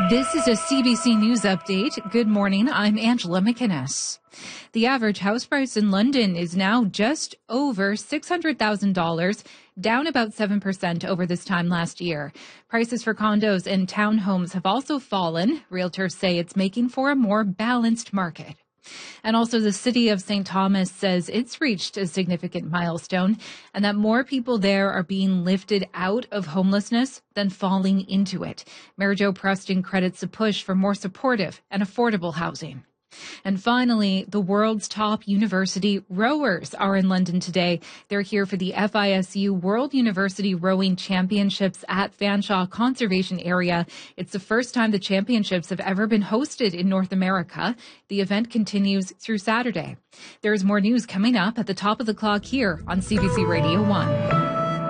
This is a CBC News update. Good morning. I'm Angela McInnes. The average house price in London is now just over $600,000, down about 7% over this time last year. Prices for condos and townhomes have also fallen. Realtors say it's making for a more balanced market. And also the city of St. Thomas says it's reached a significant milestone and that more people there are being lifted out of homelessness than falling into it. Mayor Joe Preston credits the push for more supportive and affordable housing. And finally, the world's top university rowers are in London today. They're here for the FISU World University Rowing Championships at Fanshawe Conservation Area. It's the first time the championships have ever been hosted in North America. The event continues through Saturday. There's more news coming up at the top of the clock here on CBC Radio 1.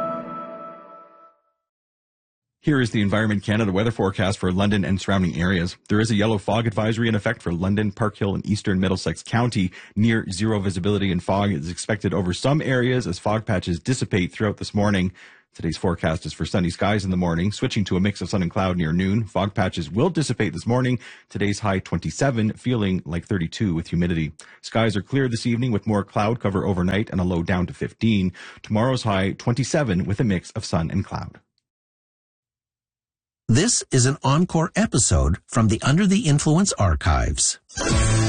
Here is the Environment Canada weather forecast for London and surrounding areas. There is a yellow fog advisory in effect for London, Park Hill, and eastern Middlesex County. Near zero visibility and fog is expected over some areas as fog patches dissipate throughout this morning. Today's forecast is for sunny skies in the morning, switching to a mix of sun and cloud near noon. Fog patches will dissipate this morning. Today's high 27, feeling like 32 with humidity. Skies are clear this evening with more cloud cover overnight and a low down to 15. Tomorrow's high 27 with a mix of sun and cloud. This is an encore episode from the Under the Influence archives.